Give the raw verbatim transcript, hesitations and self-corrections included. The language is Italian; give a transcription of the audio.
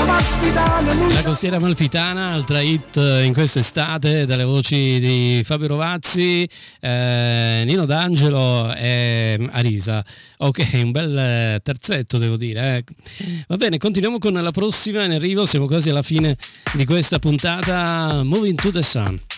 La costiera amalfitana, altra hit in quest'estate, dalle voci di Fabio Rovazzi, eh, Nino D'Angelo e Arisa. Ok, un bel terzetto devo dire. Eh. Va bene, continuiamo con la prossima in arrivo, siamo quasi alla fine di questa puntata. Moving to the Sun.